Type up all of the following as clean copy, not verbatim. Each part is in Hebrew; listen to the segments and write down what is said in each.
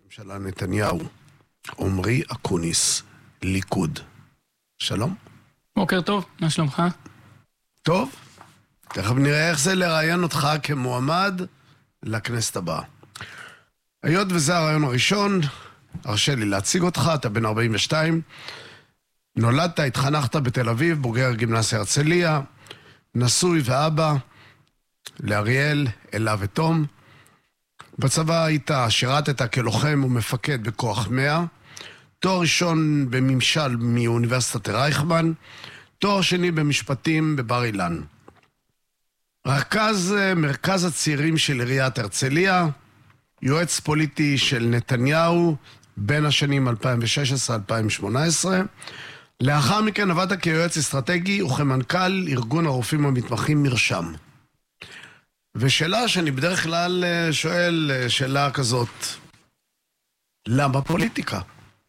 ממשלה נתניהו, עומרי אקוניס, ליכוד. שלום. בוקר טוב, מה שלומך? טוב, תכף נראה איך זה לראיין אותך כמועמד לכנסת הבאה. היות וזה הרעיון הראשון, הרשה לי להציג אותך, אתה בן 42, נולדת, התחנכת בתל אביב, בוגר גימנסיה הרצליה, נשוי ואבא לאריאל, אלה ותום. בצבא היית, שירתת כלוחם ומפקד בכוח 100, תואר ראשון בממשל מאוניברסיטת רייכמן, תואר שני במשפטים בבר אילן. מרכז הצעירים של עיריית הרצליה, יועץ פוליטי של נתניהו בין השנים 2016-2018. לאחר מכן עבדת כיועץ אסטרטגי וכמנכ"ל ארגון הרופאים המתמחים מרשם. ושאלה שאני בדרך כלל שואל, שאלה כזאת, למה פוליטיקה?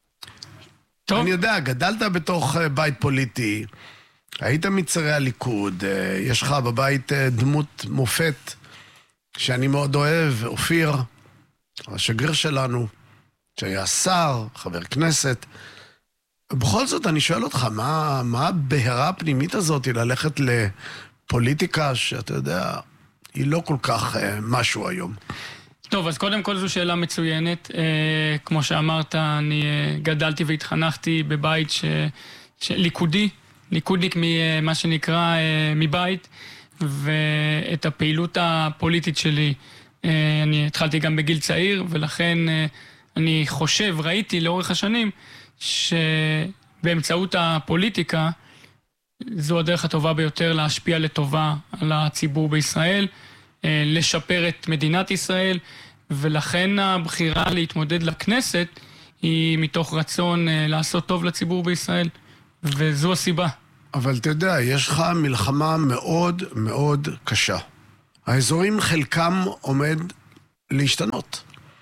טוב. אני יודע, גדלת בתוך בית פוליטי, היית מצרי הליכוד, יש לך בבית דמות מופת שאני מאוד אוהב, אופיר, השגריר שלנו, שהיה שר, חבר כנסת. בכל זאת אני שואל אותך, מה הבהרה הפנימית הזאת ללכת לפוליטיקה שאתה יודע, היא לא כל כך משהו היום? טוב, אז קודם כל זו שאלה מצוינת. כמו שאמרת, אני גדלתי והתחנכתי בבית ליכודניק ממה שנקרא מבית, ואת הפעילות הפוליטית שלי אני התחלתי גם בגיל צעיר, ולכן אני ראיתי לאורך השנים שבאמצעות הפוליטיקה זו הדרך הטובה ביותר להשפיע לטובה על הציבור בישראל, לשפר את מדינת ישראל, ולכן הבחירה להתמודד לכנסת היא מתוך רצון לעשות טוב לציבור בישראל, וזו הסיבה. אבל אתה יודע, יש לך מלחמה מאוד מאוד קשה. האזורים חלקם עומד להשתנות.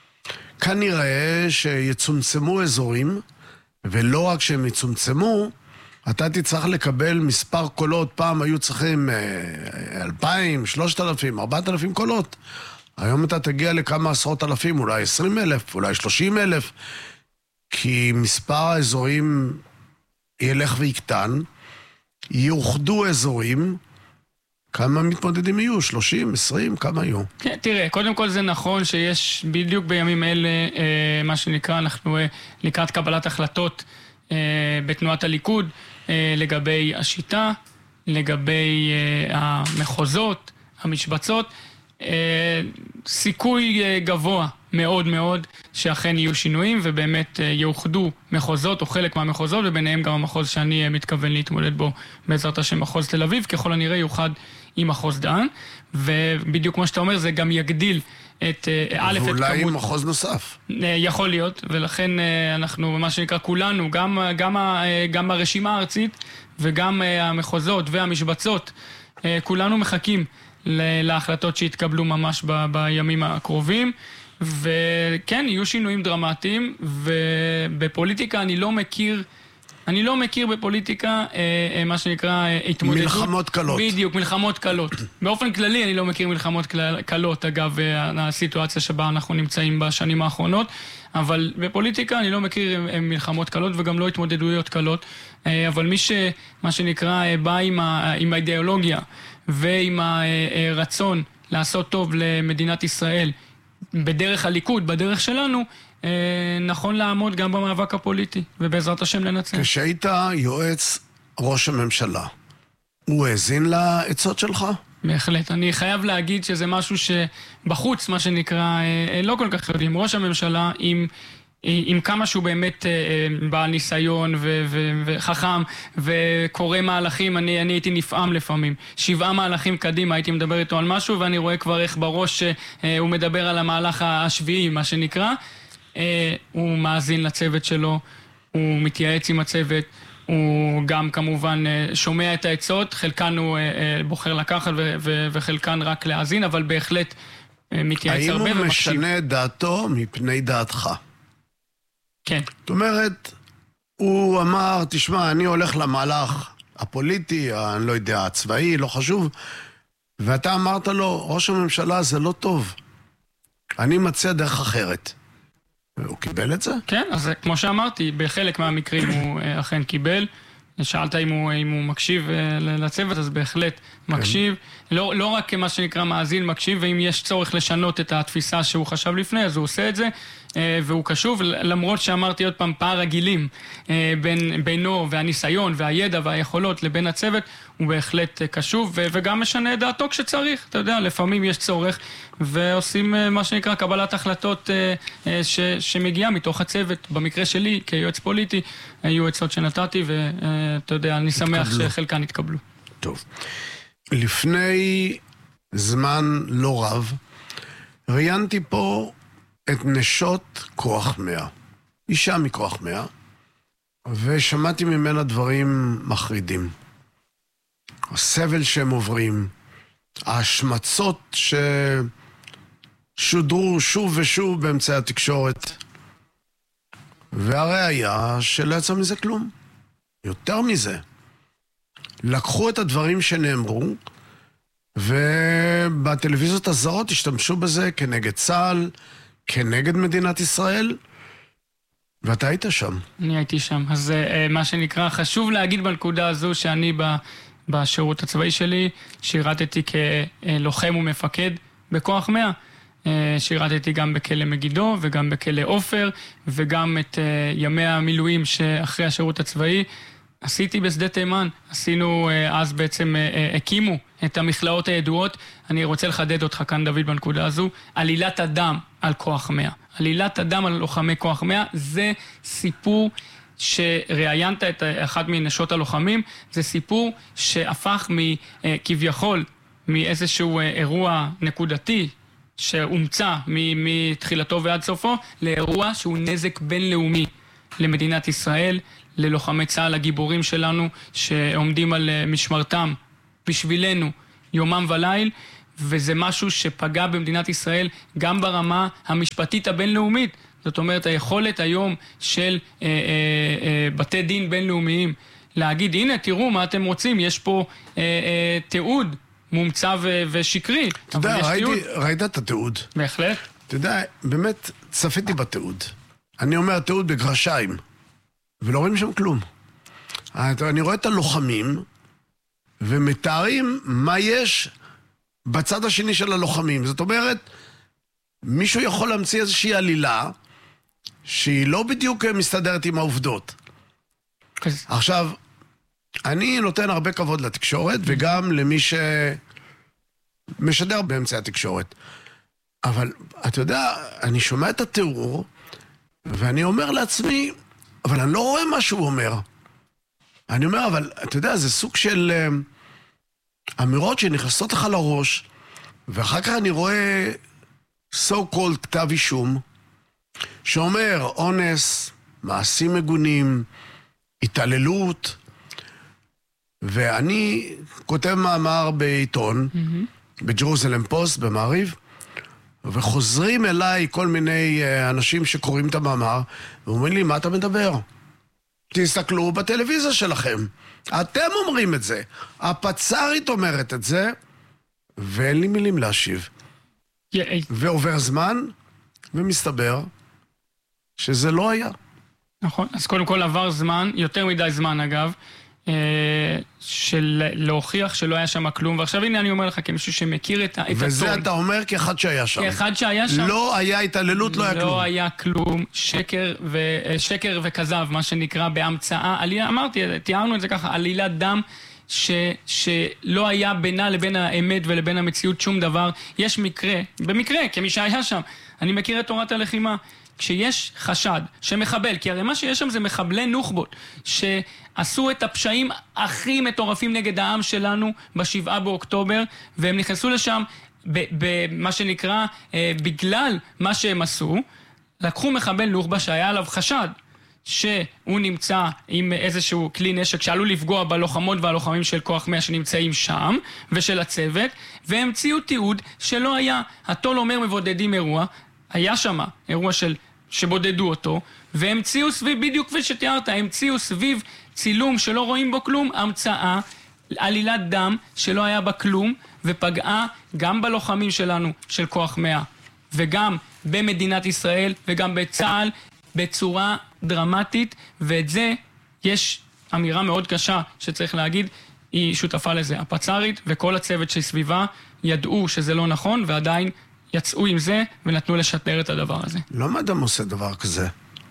כנראה שיצומצמו אזורים, ולא רק שהם יצומצמו, אתה תצטרך לקבל מספר קולות. פעם היו צריכים 2,000, 3,000, 4,000 קולות. היום אתה תגיע לכמה עשרות אלפים, אולי 20,000, אולי 30,000, כי מספר האזורים ילך ויקטן, יאוחדו אזורים. כמה מתמודדים יהיו? 30, 20, כמה יהיו? כן, תראה, קודם כל זה נכון שיש בדיוק בימים אלה, מה שנקרא, אנחנו לקראת קבלת החלטות בתנועת הליכוד, לגבי השיטה, לגבי המחוזות, המשבצות, סיכוי גבוה מאוד מאוד שאכן יהיו שינויים ובאמת יאוחדו מחוזות או חלק מהמחוזות, וביניהם גם המחוז שאני מתכוון להתמודד בו בעזרת השם, מחוז תל אביב, ככל הנראה יאוחד עם מחוז דן, ובדיוק כמו שאתה אומר זה גם יגדיל את ואולי עם מחוז נוסף. יכול להיות, ולכן אנחנו, מה שנקרא כולנו, גם הרשימה הארצית וגם המחוזות והמשבצות, כולנו מחכים להחלטות שהתקבלו ממש בימים הקרובים, וכן, יהיו שינויים דרמטיים, ובפוליטיקה אני לא מכיר בפוליטיקה, מה שנקרא, התמודדות. מלחמות קלות. בדיוק, מלחמות קלות. באופן כללי אני לא מכיר מלחמות קלות, אגב, הסיטואציה שבה אנחנו נמצאים בשנים האחרונות, אבל בפוליטיקה אני לא מכיר מלחמות קלות וגם לא התמודדויות קלות, אבל מי מה שנקרא, בא עם האידיאולוגיה ועם הרצון לעשות טוב למדינת ישראל, בדרך הליכוד, בדרך שלנו, נכון לעמוד גם במאבק הפוליטי, ובעזרת השם לנצח. כשהיית יועץ ראש הממשלה, הוא האזין לעצות שלך? בהחלט. אני חייב להגיד שזה משהו שבחוץ, מה שנקרא, לא כל כך יודעים. ראש הממשלה, עם כמה שהוא באמת בעל ניסיון וחכם וקורא מהלכים, אני הייתי נפעם לפעמים. 7 מהלכים קדימה, הייתי מדבר איתו על משהו, ואני רואה כבר איך בראש הוא מדבר על המהלך השביעי, מה שנקרא. הוא מאזין לצוות שלו, הוא מתייעץ עם הצוות, הוא גם כמובן שומע את העצות, חלקן הוא בוחר לקחת וחלקן רק להאזין, אבל בהחלט מתייעץ הרבה. האם הוא משנה דעתו מפני דעתך? כן. זאת אומרת, הוא אמר, תשמע, אני הולך למהלך הפוליטי, אני לא יודע, הצבאי, לא חשוב, ואתה אמרת לו, ראש הממשלה זה לא טוב, אני מציע דרך אחרת. הוא קיבל את זה? כן, אז כמו שאמרתי, בחלק מהמקרים הוא אכן קיבל. שאלת אם הוא מקשיב לצוות, אז בהחלט מקשיב. לא רק מה שנקרא מאזין מקשיב, ואם יש צורך לשנות את התפיסה שהוא חשב לפני, אז הוא עושה את זה, והוא קשוב, למרות שאמרתי עוד פעם, פער הגילים בינו והניסיון והידע והיכולות לבין הצוות, הוא בהחלט קשוב, וגם משנה את דעתו כשצריך. אתה יודע, לפעמים יש צורך, ועושים מה שנקרא קבלת החלטות שמגיעה מתוך הצוות. במקרה שלי, כיועץ פוליטי, היו עצות שנתתי, ואתה יודע, אני שמח שחלקן התקבלו. טוב. לפני זמן לא רב, ראיינתי פה את נשות כוח 100. אישה מכוח 100, ושמעתי ממנה דברים מחרידים. הסבל שהם עוברים, ההשמצות ששודרו שוב ושוב באמצעי התקשורת, והראיה שלא יצא מזה כלום. יותר מזה, לקחו את הדברים שנאמרו, ובטלוויזיות הזרות השתמשו בזה כנגד צה"ל, כנגד מדינת ישראל, ואתה היית שם. אני הייתי שם. אז מה שנקרא, חשוב להגיד בנקודה הזו שאני בשירות הצבאי שלי, שירתתי כלוחם ומפקד בכוח 100. שירתתי גם בכלא מגידו וגם בכלא עופר, וגם את ימי המילואים שאחרי השירות הצבאי עשיתי בשדה תימן. עשינו, אז בעצם הקימו את המכלאות הידועות. אני רוצה לחדד אותך כאן, דוד, בנקודה הזו. עלילת הדם על כוח 100. עלילת הדם על לוחמי כוח 100 זה סיפור שראיינת את אחת מנשות הלוחמים. זה סיפור שהפך כביכול מאיזשהו אירוע נקודתי שהומצא מתחילתו ועד סופו, לאירוע שהוא נזק בינלאומי למדינת ישראל, ללוחמי צה"ל הגיבורים שלנו שעומדים על משמרתם בשבילנו יומם וליל, וזה משהו שפגע במדינת ישראל גם ברמה המשפטית הבינלאומית. זאת אומרת, היכולת היום של בתי דין בינלאומיים להגיד, הנה תראו מה אתם רוצים, יש פה תיעוד מומצא ושקרי. אתה יודע, ראית את התיעוד? בהחלט. אתה יודע, באמת צפיתי בתיעוד. אני אומר תיעוד בגרשיים, ולא רואים שם כלום. אני רואה את הלוחמים, ומתארים מה יש בצד השני של הלוחמים. זאת אומרת, מישהו יכול להמציא איזושהי עלילה, שהיא לא בדיוק מסתדרת עם העובדות. עכשיו, אני נותן הרבה כבוד לתקשורת, וגם למי שמשדר באמצעי התקשורת. אבל, אתה יודע, אני שומע את התיאור, ואני אומר לעצמי, אבל אני לא רואה מה שהוא אומר. אני אומר, אבל, אתה יודע, זה סוג של אמירות שנכנסות לך לראש, ואחר כך אני רואה so called כתב אישום, שאומר אונס, מעשים מגונים, התעללות, ואני כותב מאמר בעיתון, בג'רוזלם פוסט, במעריב, וחוזרים אליי כל מיני אנשים שקוראים את המאמר, ואומרים לי, מה אתה מדבר? תסתכלו בטלוויזיה שלכם. אתם אומרים את זה. הפצ"רית אומרת את זה, ואין לי מילים להשיב. ועובר זמן, ומסתבר שזה לא היה. נכון, אז קודם כל עבר זמן, יותר מדי זמן אגב, של להוכיח שלא היה שם כלום, ועכשיו הנה אני אומר לך כמישהו שמכיר את הטון. וזה אתה אומר כאחד שהיה שם. כאחד שהיה שם. לא היה התעללות, לא היה כלום. לא היה כלום, שקר וכזב, מה שנקרא בהמצאה. אמרתי, תיארנו את זה ככה, עלילת דם שלא היה בינה לבין האמת ולבין המציאות שום דבר. יש מקרה, במקרה, כמי שהיה שם, אני מכיר את תורת הלחימה. כשיש חשד שמחבל, כי הרי מה שיש שם זה מחבלי נוח'בות, שעשו את הפשעים הכי מטורפים נגד העם שלנו ב7 באוקטובר, והם נכנסו לשם במה שנקרא, בגלל מה שהם עשו, לקחו מחבל נוח'בה שהיה עליו חשד, שהוא נמצא עם איזשהו כלי נשק שעלול לפגוע בלוחמות והלוחמים של כוח 100 שנמצאים שם, ושל הצוות, והמציאו תיעוד שלא היה. התול אומר מבודדים אירוע, היה שם אירוע שבודדו אותו, והמציאו סביב, בדיוק כפי שתיארת, המציאו סביב צילום שלא רואים בו כלום, המצאה, עלילת דם שלא היה בה כלום, ופגעה גם בלוחמים שלנו של כוח 100, וגם במדינת ישראל וגם בצה"ל בצורה דרמטית, ואת זה יש אמירה מאוד קשה שצריך להגיד, היא שותפה לזה. הפצ"רית וכל הצוות שסביבה ידעו שזה לא נכון, ועדיין יצאו עם זה ונתנו לשדר את הדבר הזה. למה אדם עושה דבר כזה?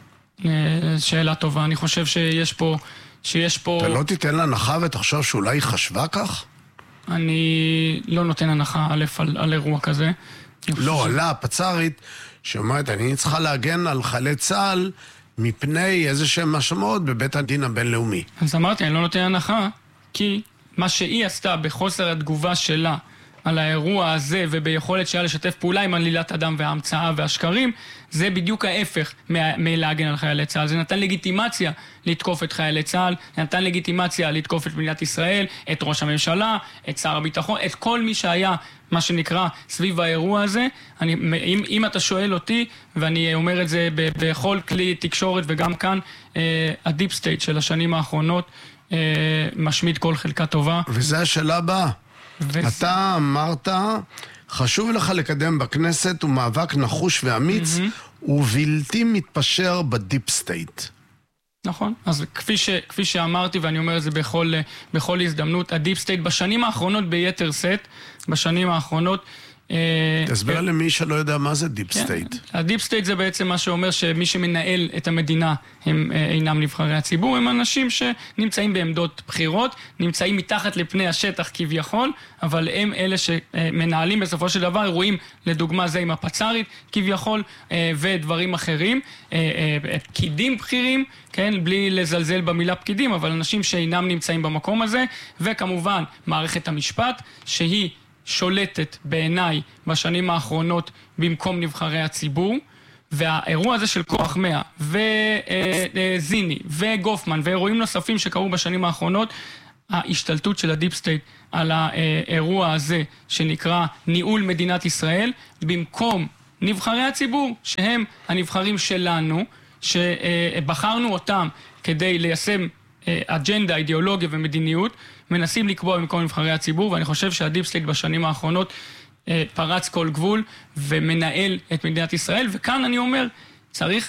שאלה טובה. אני חושב שיש פה... אתה לא תיתן לה הנחה ותחשוב שאולי היא חשבה כך? אני לא נותן הנחה על אירוע כזה. לא, עלה הפצ"רית שאומרת, אני צריכה להגן על חיילי צה"ל מפני איזה שהם משמעות בבית הדין הבינלאומי. אז אמרתי, אני לא נותן הנחה, כי מה שהיא עשתה בחוסר התגובה שלה על האירוע הזה וביכולת שלה לשתף פעולה עם עלילת הדם וההמצאה והשקרים, זה בדיוק ההפך מלהגן על חיילי צה"ל. זה נתן לגיטימציה לתקוף את חיילי צה"ל, נתן לגיטימציה לתקוף את מדינת ישראל, את ראש הממשלה, את שר הביטחון, את כל מי שהיה, מה שנקרא, סביב האירוע הזה. אם אתה שואל אותי, ואני אומר את זה בכל כלי תקשורת וגם כאן, הדיפ סטייט של השנים האחרונות משמיד כל חלקה טובה. וזה השאלה הבאה. אתה אמרת, חשוב לך לקדם בכנסת הוא מאבק נחוש ואמיץ, ובלתי מתפשר בדיפ סטייט. נכון, אז כפי שאמרתי, ואני אומר את זה בכל הזדמנות, הדיפ סטייט בשנים האחרונות ביתר סט, בשנים האחרונות... תסביר למי שלא יודע מה זה דיפ סטייט. הדיפ סטייט זה בעצם מה שאומר שמי שמנהל את המדינה הם אינם נבחרי הציבור, הם אנשים שנמצאים בעמדות בחירות, נמצאים מתחת לפני השטח כביכול, אבל הם אלה שמנהלים בסופו של דבר אירועים, לדוגמה זה עם הפצ"רית כביכול, ודברים אחרים, פקידים בכירים, כן, בלי לזלזל במילה פקידים, אבל אנשים שאינם נמצאים במקום הזה, וכמובן מערכת המשפט שהיא שולטת בעיניי בשנים האחרונות במקום נבחרי הציבור, והאירוע הזה של כוח 100 וזיני וגופמן ואירועים נוספים שקרו בשנים האחרונות, ההשתלטות של הדיפ סטייט על האירוע הזה שנקרא ניהול מדינת ישראל במקום נבחרי הציבור שהם הנבחרים שלנו, שבחרנו אותם כדי ליישם אג'נדה, אידיאולוגיה ומדיניות, מנסים לקבוע במקום נבחרי הציבור, ואני חושב שהדיפ סטייט בשנים האחרונות פרץ כל גבול ומנהל את מדינת ישראל, וכאן אני אומר, צריך